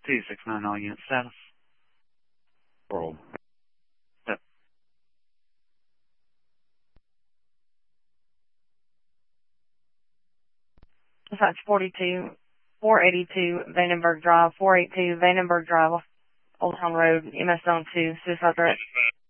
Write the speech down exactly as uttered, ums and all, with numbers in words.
two six nine, all unit status. World. Yep. Dispatch forty-two, four eighty-two, Vandenberg Drive, four eighty-two, Vandenberg Drive, Old Town Road, M S Zone two, suicide threat.